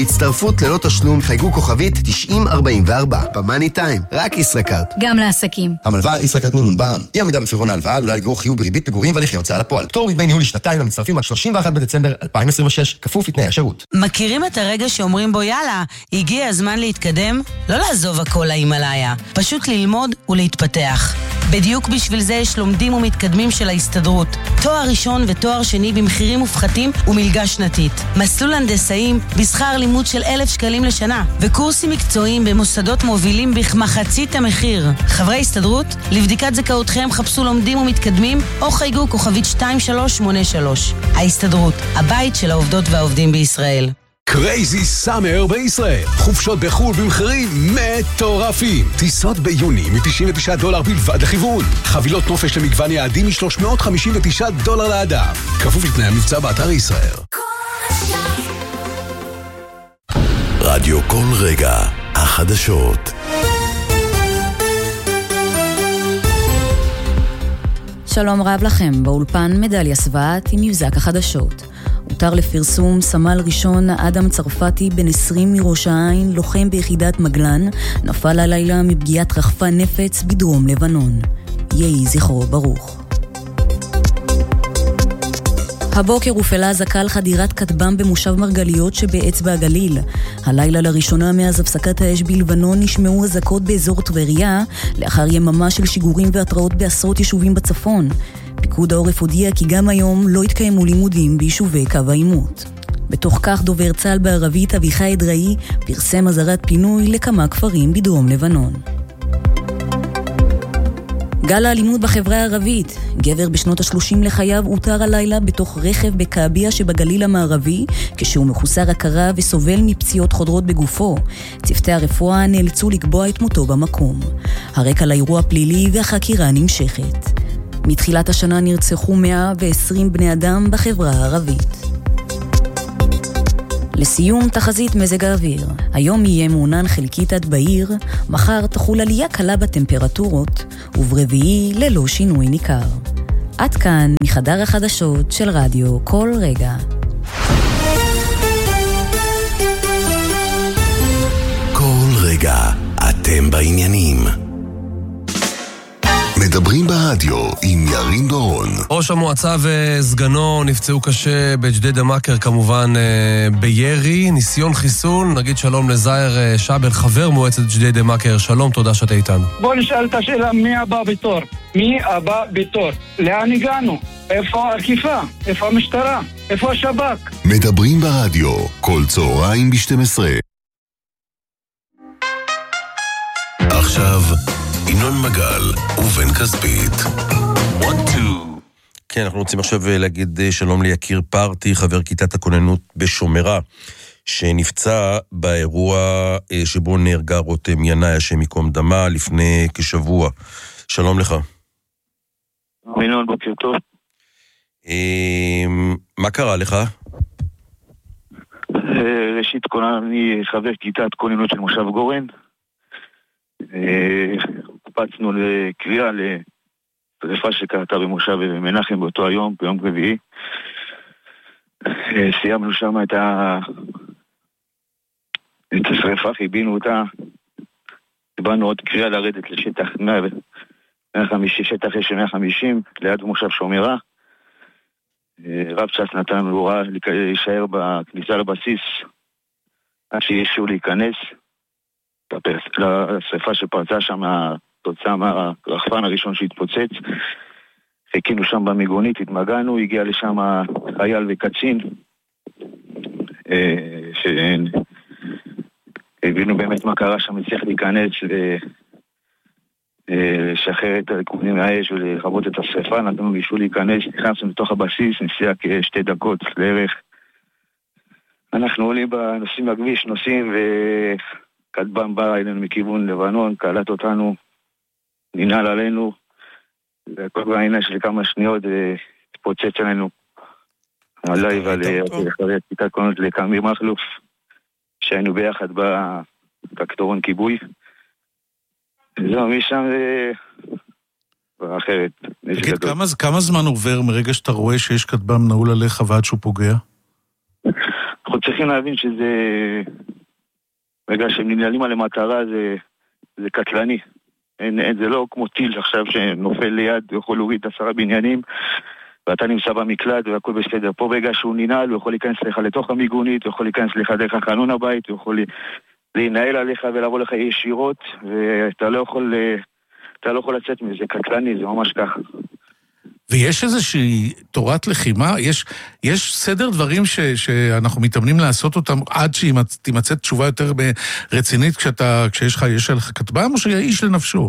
הצטרפות ללא תשלום, חייגו כוכבית 9044. במאני טיים, רק ישראכרט. גם לעסקים. המלווה ישראכרט נון בע"מ. אי עמידה בפירעון ההלוואה עלולה לגרור חיוב בריבית פיגורים והליכי הוצאה לפועל. פטור מדמי ניהול לשנתיים למצטרפים עד 31 בדצמבר 2026, כפוף לתנאי השירות. מכירים את הרגע שאומרים בו יאללה, הגיע הזמן להתקדם? לא לעזוב הכל להימאליה, פשוט ללמוד ולהתפתח. בדיוק בשביל זה יש לומדים ומתקדמים של ההסתדרות. תואר ראשון ותואר שני במחירים מופחתים ומלגה שנתית. מסלול הנדסאים בשכר לימוד של 1,000 שקלים לשנה. וקורסים מקצועיים במוסדות מובילים בכמחצית המחיר. חברי הסתדרות, לבדיקת זכאותכם חפשו לומדים ומתקדמים או חייגו כוכבית 2383. ההסתדרות, הבית של העובדות והעובדים בישראל. קרייזי סאמר בישראל. חופשות בחול במחירים מטורפים. טיסות ביוני $99 בלבד לכיוון. חבילות נופש למגוון יעדים $359 לאדם. כפוף לתנאי המבצע באתר ישראל. רדיו כל רגע, החדשות. שלום רב לכם, באולפן מדליה סבעת עם מבזק החדשות. הותר לפרסום סמל ראשון אדם צרפתי בן 20 מראש העין, לוחם ביחידת מגלן, נפל הלילה מפגיעת רחפן נפץ בדרום לבנון. יהי זכרו ברוך. הבוקר הופעלה זקל חדירת כטב"ם במושב מרגליות שבאצבע הגליל. הלילה לראשונה מאז הפסקת האש בלבנון נשמעו אזעקות באזור טבריה, לאחר יממה של שיגורים והתראות בעשרות יישובים בצפון. פיקוד העורף הודיע כי גם היום לא התקיימו לימודים ביישובי קו העימות. בתוך כך דובר צה"ל בערבית אביחי אדראי פרסם אזהרת פינוי לכמה כפרים בדרום לבנון. גל האלימות בחברה הערבית. גבר בשנות ה-30 לחייו הותר הלילה בתוך רכב בקעביה שבגליל המערבי, כשהוא מחוסר הכרה וסובל מפציעות חודרות בגופו. צוותי הרפואה נאלצו לקבוע את מותו במקום. הרקע לאירוע פלילי והחקירה נמשכת. מתחילת השנה נרצחו 120 בני אדם בחברה הערבית. לסיום, תחזית מזג האוויר. היום יהיה מעונן חלקית עד בעיר, מחר תחול עלייה קלה בטמפרטורות, וברביעי ללא שינוי ניכר. עד כאן מחדר החדשות של רדיו כל רגע. כל רגע אתם בעניינים. מדברים ברדיו עם ירין דורון. ראש המועצה וסגנו נפצעו קשה בג'דיידה מכר, כמובן בירי, ניסיון חיסול. נגיד שלום לזהר שבל, חבר מועצת ג'דיידה מכר. שלום, תודה שאתה איתנו. בוא נשאל את השאלה, מי הבא בתור? מי הבא בתור? לאן הגענו? איפה האכיפה? איפה המשטרה? איפה השב"כ? מדברים ברדיו, כל צהריים ב-12. עכשיו ינון מגל ובן כספית. כן, אנחנו רוצים עכשיו להגיד שלום ליקיר פרטי, חבר כיתת הכוננות בשומרה, שנפצע באירוע שבו נהרגה רותם ינאי, השם ייקום דמה, לפני כשבוע. שלום לך. ינון, בוקר טוב. מה קרה לך? ראשית, אני חבר כיתת כוננות של מושב גורן. קפצנו לקריאה לשריפה שקרתה במושב מנחם באותו היום, ביום רביעי. סיימנו שם את השריפה, חיבינו אותה, קיבלנו עוד קריאה לרדת לשטח 150, שטח אש 150 ליד מושב שומרה. רב צ'ס נתן לנו הוראה להישאר בכניסה לבסיס עד שישו להיכנס לשריפה שפרצה שם, התוצאה מהרחפן הראשון שהתפוצץ. חיכינו שם במיגונית, התמגענו, הגיע לשם חייל וקצין שהבינו באמת מה קרה שם, צריך להיכנס לשחרר את הריקודים מהאש ולכבות את השריפה. נתנו מישהו להיכנס, נכנסנו לתוך הבסיס, נסיעה כ2 דקות לערך. אנחנו עולים בנוסעים בכביש, נוסעים וכטב"ם בא אלינו מכיוון לבנון, קלט אותנו, ננעל עלינו, וכל בעינה של כמה שניות התפוצץ עלינו עליי ועל חבר כיתת כוננות לקמיר מחלוף, שהיינו ביחד בטרקטורון כיבוי. זהו, משם אחרת. תגיד, כמה זמן עובר מרגע שאתה רואה שיש כטב"ם נעול עליך ועד שהוא פוגע? אנחנו צריכים להבין שזה, רגע שהם ננהלים על המטרה, זה קטלני. זה לא כמו טיל עכשיו שנופל ליד, הוא יכול להוריד 10 בניינים, ואתה נמצא במקלט והכל בסדר. פה ברגע שהוא ננעל, הוא יכול להיכנס לך לתוך המיגונית, הוא יכול להיכנס לך דרך החלון הבית, הוא יכול להנהל עליך ולבוא לך ישירות, ואתה לא יכול לצאת מזה, קטלני, זה ממש ככה. ויש איזושהי תורת לחימה, יש סדר דברים שאנחנו מתאמנים לעשות אותם עד שתימצא תשובה יותר רצינית כשיש לך כתבם, או שהאיש לנפשו?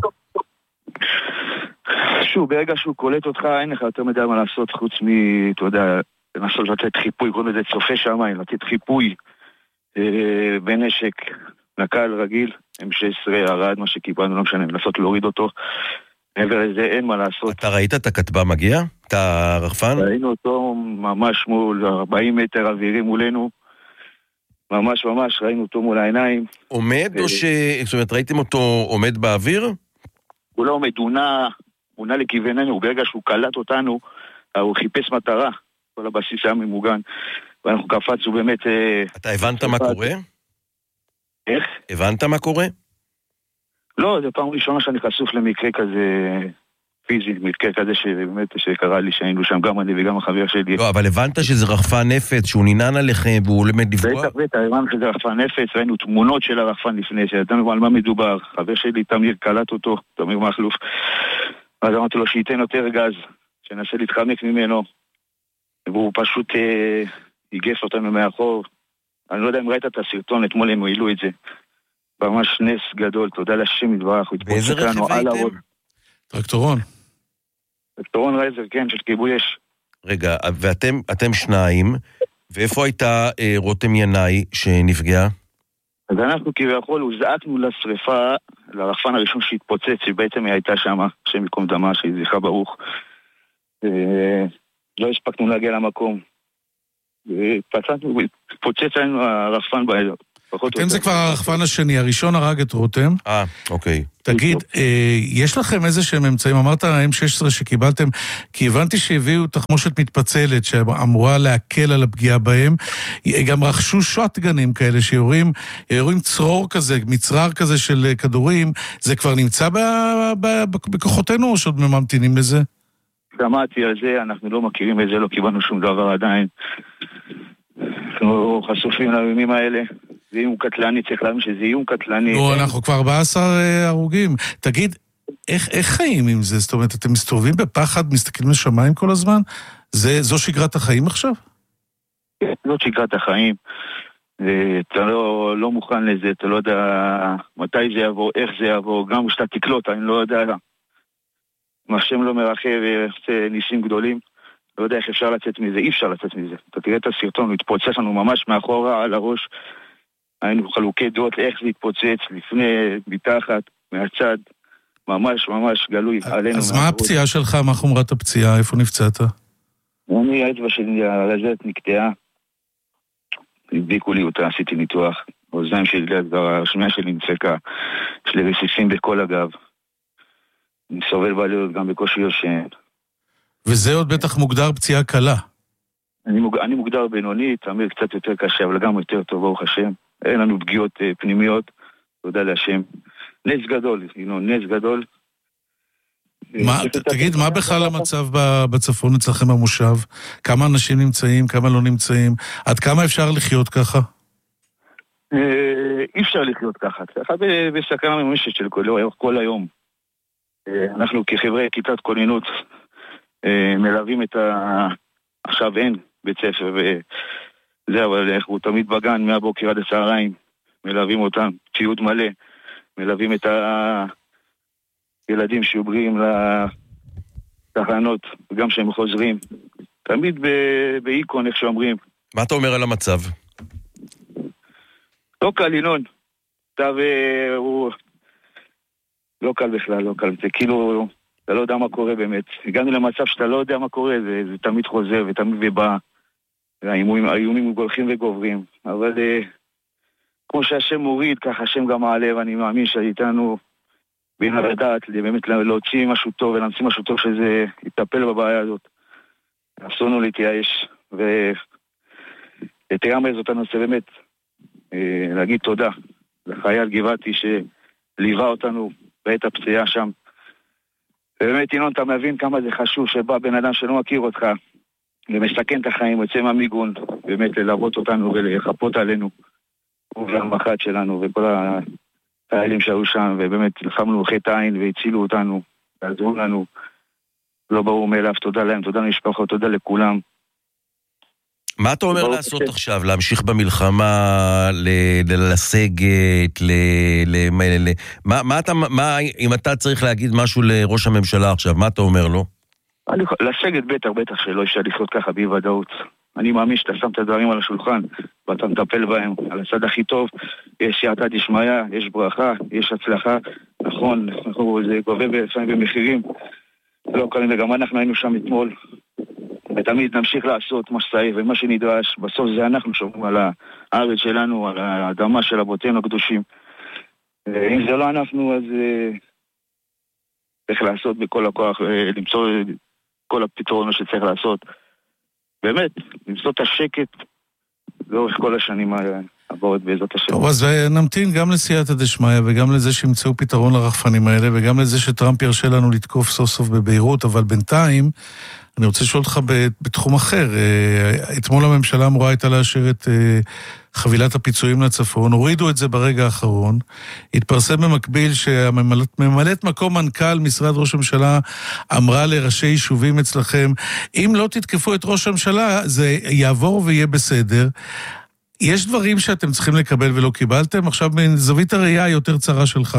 שוב, ברגע שהוא קולט אותך, אין לך יותר מדי מה לעשות חוץ אתה יודע, לנסות לתת חיפוי, קוראים לזה צופה שמיים, לתת חיפוי בנשק נקל רגיל, M16, הרד, מה שקיבלנו, לא משנה, לנסות להוריד אותו. מעבר לזה אין מה לעשות. אתה ראית את הכתבה מגיע? את הרחפן? ראינו אותו ממש מול 40 מטר אווירי מולנו. ממש ראינו אותו מול העיניים. עומד או זאת אומרת, ראיתם אותו עומד באוויר? הוא לא עומד, הוא נע לכיווננו, ברגע שהוא קלט אותנו, הוא חיפש מטרה. כל הבסיס היה ממוגן. ואנחנו קפצנו באמת... אתה הבנת מה קורה? איך? הבנת מה קורה? לא, זו פעם ראשונה שאני חשוף למקרה כזה פיזי, מקרה כזה שבאמת שקרה לי שהיינו שם גם אני וגם החבר שלי. לא, אבל הבנת שזה רחפן נפץ, שהוא נינן עליכם והוא למד לפגוע? בטח, הבנו שזה רחפן נפץ, ראינו תמונות של הרחפן לפני, שידענו על מה מדובר. חבר שלי, תמיר, קלט אותו, תמיר מחלוף. אז אמרתי לו שייתן יותר גז, שננסה להתחמק ממנו, והוא פשוט היגף אותנו מאחור. אני לא יודע אם ראית את הסרטון, אתמול הם העלו את זה. ממש נס גדול, תודה לשם יתברך. באיזה רכב הייתם? טרקטורון. טרקטורון רייזר, כן, של כיבוי אש. רגע, ואתם שניים, ואיפה הייתה רותם ינאי שנפגעה? אז אנחנו כביכול הוזעקנו לשריפה, לרחפן הראשון שהתפוצץ, שבעצם היא הייתה שם, שם מקום דמה, שהיא זכרה ברוך. לא הספקנו להגיע למקום. התפוצץ עלינו הרחפן בעזר. אתם זה כבר הרחפן השני, הראשון הרג את רותם. אוקיי. תגיד, יש לכם איזה שהם אמצעים? אמרת M16 שקיבלתם, כי הבנתי שהביאו תחמושת מתפצלת שאמורה להקל על הפגיעה בהם. גם רכשו שוטגנים כאלה שיורים צרור כזה, מצרר כזה של כדורים. זה כבר נמצא בכוחותינו או שעוד ממתינים לזה? שמעתי על זה, אנחנו לא מכירים את זה, לא קיבלנו שום דבר עדיין. אנחנו חשופים לאיומים האלה. זה איום קטלני, צריך להבין שזה איום קטלני. לא, אנחנו כבר 14 הרוגים. תגיד, איך חיים עם זה? זאת אומרת, אתם מסתובבים בפחד, מסתכלים לשמיים כל הזמן? זו שגרת החיים עכשיו? כן, זאת שגרת החיים. אתה לא מוכן לזה, אתה לא יודע מתי זה יבוא, איך זה יבוא, גם כשאתה תקלוט, אני לא יודע. אם השם לא מרחב ועושה ניסים גדולים, לא יודע איך אפשר לצאת מזה, אי אפשר לצאת מזה. אתה תראה את הסרטון, הוא התפוצץ לנו ממש מאחורה על הראש. היינו חלוקי דעות לאיך זה התפוצץ, לפני, מתחת, מהצד, ממש גלוי עלינו. אז מה הפציעה שלך? מה חומרת הפציעה? איפה נפצעת? אני, האצבע שלי, הרזת נקטעה. הדביקו לי אותה, עשיתי ניתוח. האוזניים שלי, השמיעה שלי נדפקה. יש לי רסיסים בכל הגב. אני סובל בעליות גם בקושי יושן. וזה עוד בטח מוגדר פציעה קלה. אני מוגדר בינוני, תמיר קצת יותר קשה, אבל גם יותר טוב, ברוך השם. אין לנו פגיעות פנימיות, תודה להשם. נס גדול, נס גדול. תגיד, מה בכלל המצב בצפון אצלכם במושב? כמה אנשים נמצאים, כמה לא נמצאים? עד כמה אפשר לחיות ככה? אי אפשר לחיות ככה. ככה בסכנה מממשת של כל היום. אנחנו כחברי כיתת כוננות מלווים את עכשיו אין בית ספר וזה, אבל אנחנו תמיד בגן מהבוקר עד הצהריים מלווים אותם, ציוד מלא, מלווים את הילדים שעוברים לתחנות וגם שהם חוזרים, תמיד באיקון איך שאומרים. מה אתה אומר על המצב? לא קל, ינון. הוא לא קל בכלל, לא קל. זה כאילו, אתה לא יודע מה קורה באמת. הגענו למצב שאתה לא יודע מה קורה, זה תמיד חוזר ותמיד בא. האיומים הולכים וגוברים. אבל כמו שהשם מוריד, ככה השם גם מעלה, ואני מאמין שאיתנו בין לדעת, באמת להוציא משהו טוב ולהמציא משהו טוב שזה יטפל בבעיה הזאת. אסור לנו להתייאש. ותרמז אותנו זה באמת להגיד תודה לחייל גבעתי שליווה אותנו בעת הפציעה שם. ובאמת, ינון, אתה מבין כמה זה חשוב שבא בן אדם שלא מכיר אותך ומסכן את החיים, יוצא מהמיגון, באמת ללוות אותנו ולחפות עלינו ולמח"ט שלנו וכל החיילים שהיו שם, ובאמת לחמנו חטא עין והצילו אותנו, ועזרו לנו. לא ברור מאליו, תודה להם, תודה למשפחות, תודה לכולם. מה אתה אומר לעשות עכשיו? להמשיך במלחמה, לסגת, אם אתה צריך להגיד משהו לראש הממשלה עכשיו, מה אתה אומר לו? לסגת בטח שלא אפשר לחיות ככה באי ודאות. אני מאמין שאתה שם את הדברים על השולחן ואתה מטפל בהם על הצד הכי טוב. יש סייעתא דשמיא, יש ברכה, יש הצלחה. נכון, זה גובה לפעמים במחירים לא קלים, וגם אנחנו היינו שם אתמול, ותמיד נמשיך לעשות מה שצריך ומה שנדרש. בסוף זה אנחנו שומעים על הארץ שלנו, על האדמה של אבותינו הקדושים. אם זה לא אנחנו, אז צריך לעשות בכל הכוח, למצוא כל הפתרונות שצריך לעשות. באמת, למצוא את השקט לאורך כל השנים הבאות בעזרת השם. טוב, אז נמתין גם לסייעתא דשמיא וגם לזה שימצאו פתרון לרחפנים האלה, וגם לזה שטראמפ ירשה לנו לתקוף סוף סוף בביירות, אבל בינתיים אני רוצה לשאול אותך בתחום אחר. אתמול הממשלה אמורה הייתה לאשר את חבילת הפיצויים לצפון, הורידו את זה ברגע האחרון, התפרסם במקביל שהממלאת מקום מנכ"ל משרד ראש הממשלה אמרה לראשי יישובים אצלכם, אם לא תתקפו את ראש הממשלה זה יעבור ויהיה בסדר. יש דברים שאתם צריכים לקבל ולא קיבלתם? עכשיו מזווית הראייה יותר צרה שלך.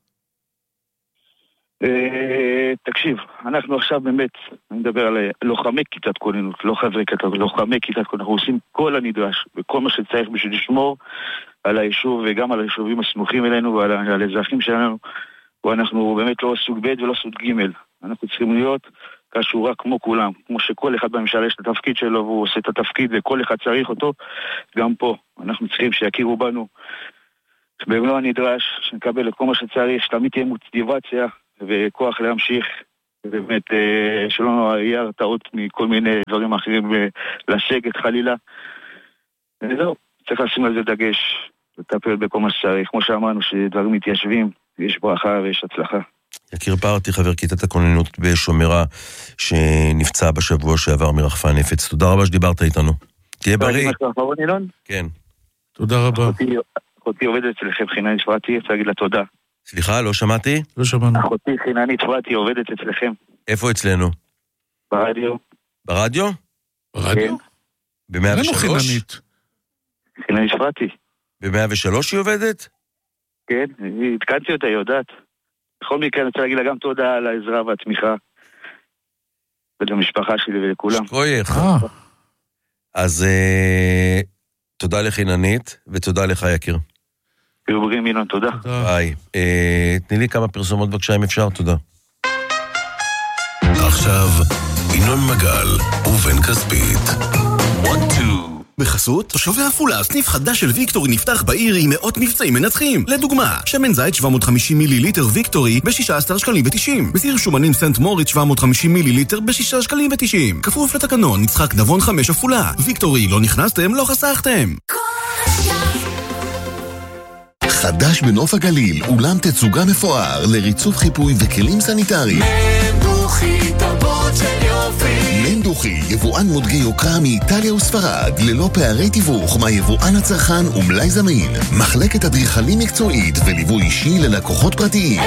תקשיב, אנחנו עכשיו באמת, אני מדבר על לוחמי כיתת כוננות, לא חברי כיתת, לוחמי כיתת כוננות, אנחנו עושים כל הנדרש וכל מה שצריך בשביל לשמור על היישוב וגם על היישובים הסמוכים אלינו ועל האזרחים שלנו, ואנחנו באמת לא סוג ב' ולא סוג ג', אנחנו צריכים להיות כשורה כמו כולם, כמו שכל אחד בממשלה יש את התפקיד שלו והוא עושה את התפקיד וכל אחד צריך אותו, גם פה אנחנו צריכים שיכירו בנו במלוא הנדרש, שנקבל את כל מה שצריך, שתמיד תהיה מוטיבציה וכוח להמשיך, ובאמת שלא יהיה הרתעות מכל מיני דברים אחרים לסגת חלילה. וזהו, צריך לשים על זה דגש, לטפל בכל מה שצריך, כמו שאמרנו שדברים מתיישבים, יש ברכה ויש הצלחה. יקיר פרתי, חבר כיתת הכוננות בשומרה, שנפצע בשבוע שעבר מרחפן נפץ. תודה רבה שדיברת איתנו. תהיה בריא. כן. תודה רבה. אחותי עובדת אצלכם, חיננית פרתי, רוצה להגיד לה תודה. סליחה, לא שמעתי? לא שמענו. אחותי חיננית פרתי עובדת אצלכם. איפה אצלנו? ברדיו. ברדיו? ברדיו? ב-103? חיננית פרתי. ב-103 היא עובדת? כן, התקנתי אותה, היא יודעת. בכל מקרה, אני רוצה להגיד לה גם תודה על העזרה והתמיכה. ולמשפחה שלי ולכולם. שכוייך. אז תודה לחיננית, ותודה לך יקיר. פירוברים מינון, תודה. ביי. תני לי כמה פרסומות בבקשה אם אפשר, תודה. עכשיו, ינון מגל ובן כספית. 1-2 בחסות, תושבי עפולה, סניף חדש של ויקטורי נפתח בעיר עם מאות מבצעים מנצחים. לדוגמה, שמן זית 750 מיליליטר ויקטורי ב-16 שקלים ו-90. בסיר שומנים סנט מוריץ 750 מיליליטר ב-6 שקלים ו-90. כפוף לתקנון, יצחק נבון 5 עפולה. ויקטורי, לא נכנסתם, לא חסכתם. חדש בנוף הגליל, אולם תצוגה מפואר לריצוף חיפוי וכלים סניטריים. מנדוכי, תרבות של יופי. מנדוכי, יבואן מותגי יוקרה מאיטליה וספרד, ללא פערי תיווך מהיבואן הצרכן ומלאי זמין. מחלקת אדריכלים מקצועית וליווי אישי ללקוחות פרטיים.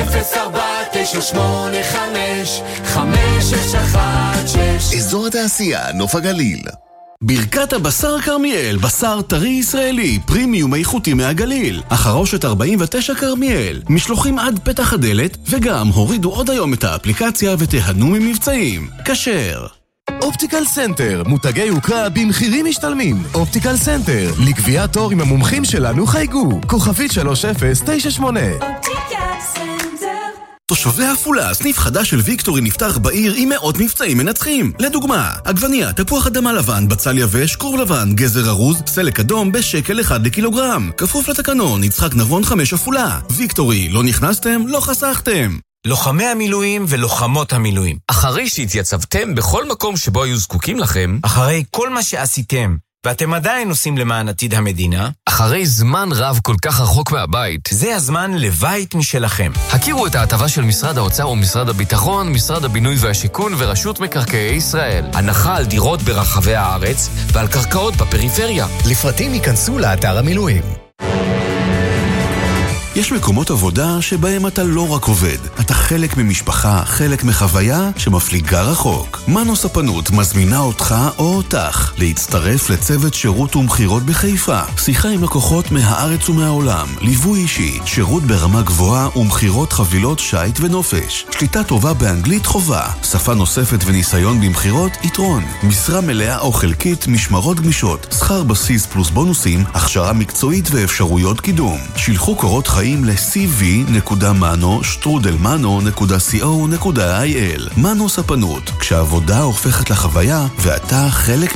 0498556616. אזור התעשייה, נוף הגליל. ברכת הבשר כרמיאל, בשר טרי ישראלי, פרימיום איכותי מהגליל. החרושת 49 כרמיאל, משלוחים עד פתח הדלת, וגם הורידו עוד היום את האפליקציה ותהנו ממבצעים. כשר. אופטיקל סנטר, מותגי יוקרה במחירים משתלמים. אופטיקל סנטר, לקביעת תור עם המומחים שלנו חייגו. כוכבית 3098. אופטיקל סנטר. תושבי עפולה, סניף חדש של ויקטורי נפתח בעיר עם מאות מבצעים מנצחים. לדוגמה, עגבניה, תפוח אדמה לבן, בצל יבש, קור לבן, גזר ארוז, סלק אדום בשקל 1 לקילוגרם. כפוף לתקנון, יצחק נבון 5 עפולה. ויקטורי, לא נכנסתם, לא חסכתם. לוחמי המילואים ולוחמות המילואים, אחרי שהתייצבתם בכל מקום שבו היו זקוקים לכם, אחרי כל מה שעשיתם, ואתם עדיין עושים למען עתיד המדינה, אחרי זמן רב כל כך רחוק מהבית, זה הזמן לבית משלכם. הכירו את ההטבה של משרד האוצר ומשרד הביטחון, משרד הבינוי והשיכון ורשות מקרקעי ישראל. הנחה על דירות ברחבי הארץ ועל קרקעות בפריפריה. לפרטים ייכנסו לאתר המילואים. יש מקומות עבודה שבהם אתה לא רק עובד, אתה חלק ממשפחה, חלק מחוויה שמפליגה רחוק. מנו ספנות מזמינה אותך או אותך להצטרף לצוות שירות ומחירות בחיפה. שיחה עם לקוחות מהארץ ומהעולם, ליווי אישי, שירות ברמה גבוהה ומחירות חבילות שייט ונופש. שליטה טובה באנגלית חובה, שפה נוספת וניסיון במחירות יתרון. משרה מלאה או חלקית, משמרות גמישות, שכר בסיס פלוס בונוסים, הכשרה מקצועית ואפשרויות קידום. שילחו קורות חיים ל-cv.mano@strudelmano.co.il. מנו ספנות, כשהעבודה הופכת לחוויה ואתה חלק